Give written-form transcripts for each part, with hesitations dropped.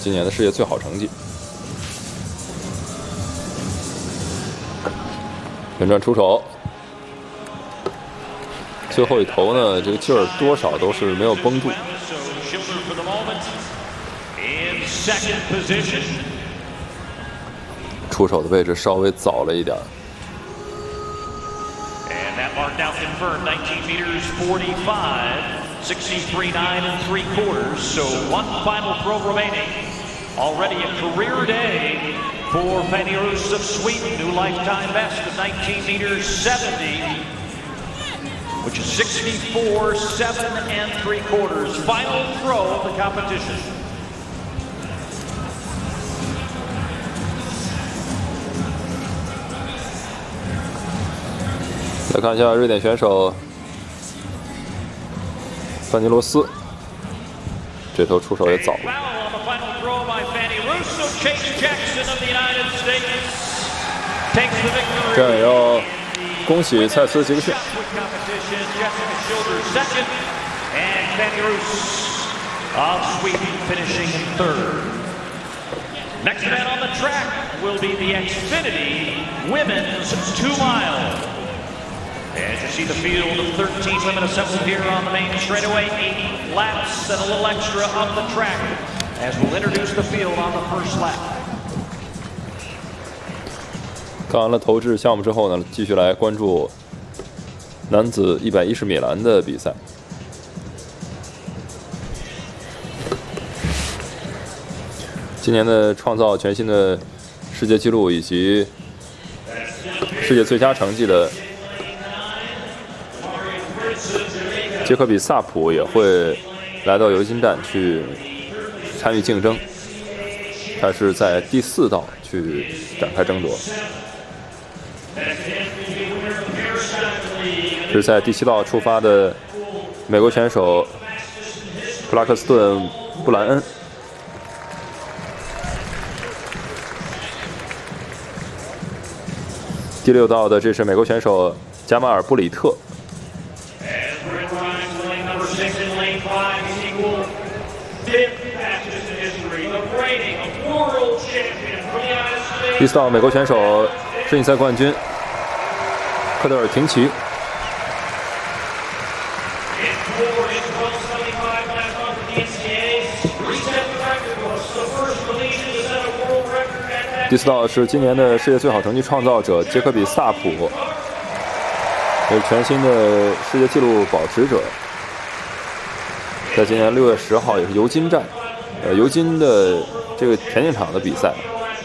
今年的世界最好成绩。旋转出手，最后一投呢，这个劲儿多少都是没有绷住。出手的位置稍微早了一点。 That mark now confirmed, 19 meters 45, 63.9 3/4. So one final throw remaining. Already a career day for Fanny Roos of Sweden, new lifetime best of 19 meters 70, which is 64 7 3/4. Final throw of the competition. 来看一下瑞典选手范尼罗斯，这头出手也早。这样也要恭喜蔡斯·杰克逊。 Next event on the track will be the Xfinity Women's 2 Mile. As you see the field of 13 women assembled here on the main straightaway, 8 laps and a little extra up the track as we'll introduce the field on the first lap. 看完了投掷项目之后呢，继续来关注男子110米栏的比赛。今年的创造全新的世界纪录以及世界最佳成绩的杰科比·萨普也会来到尤金站去参与竞争，他是在第4道去展开争夺，是在第7道出发的美国选手布拉克斯顿·布兰恩。第6道的这是美国选手加马尔·布里特。第4道美国选手世锦赛冠军科德尔·廷奇。第4道是今年的世界最好成绩创造者杰科比·萨普，也是全新的世界纪录保持者，在今年6月10号也是尤金站，尤金的这个田径场的比赛，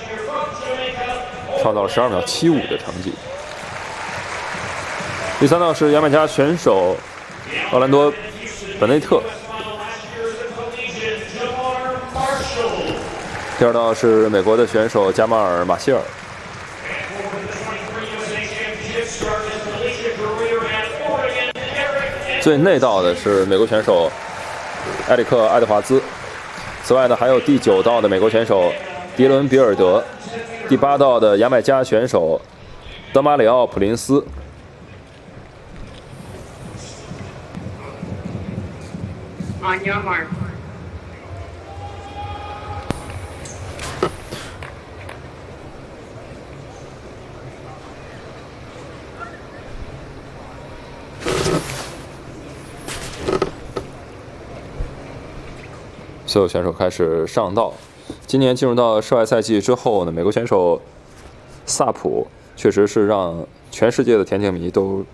创造了12秒75的成绩。第3道是牙买加选手奥兰多·本内特。第2道是美国的选手加马尔·马歇尔。最内道的是美国选手埃里克·爱德华兹。此外呢，还有第9道的美国选手迪伦·比尔德，第8道的牙买加选手德马里奥·普林斯。 On your mark. 所有选手开始上道。今年进入到室外赛季之后呢，美国选手萨普确实是让全世界的田径迷都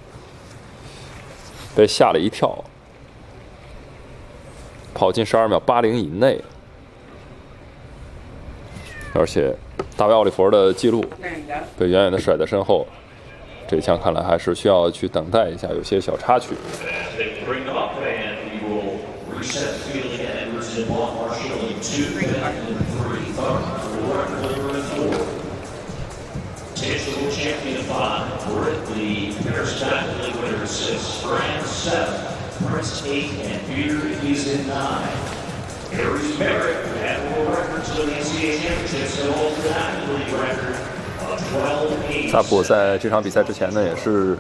被吓了一跳，跑进12秒80以内，而且大卫奥利弗的记录被远远的甩在身后。这一枪看来还是需要去等待一下，有些小插曲。 Digital champion 5, Britley, Paris Batley, winner 6, France 7, Prince 8, and Beard is in 9. Harry Merritt had world records of the NCAA championships and holds the national record of 12-8. 萨普在这场比赛之前呢，也是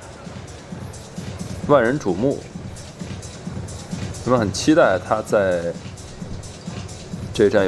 万人瞩目，人们很期待他在这一站